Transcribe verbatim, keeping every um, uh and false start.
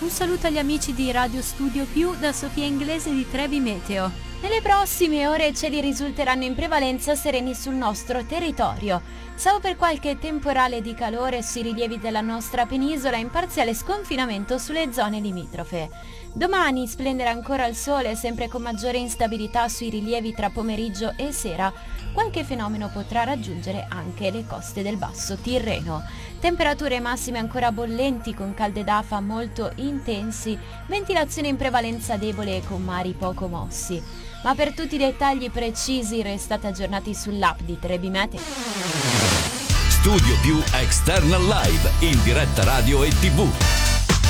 Un saluto agli amici di Radio Studio Più da Sofia Inglese di Trevi Meteo. Nelle prossime ore i cieli risulteranno in prevalenza sereni sul nostro territorio, salvo per qualche temporale di calore sui rilievi della nostra penisola in parziale sconfinamento sulle zone limitrofe. Domani splenderà ancora il sole, sempre con maggiore instabilità sui rilievi tra pomeriggio e sera. Qualche fenomeno potrà raggiungere anche le coste del Basso Tirreno. Temperature massime ancora bollenti con calde d'afa molto intensi, ventilazione in prevalenza debole e con mari poco mossi. Ma per tutti i dettagli precisi restate aggiornati sull'app di Trevi Meteo. Studio Più External Live in diretta radio e tivù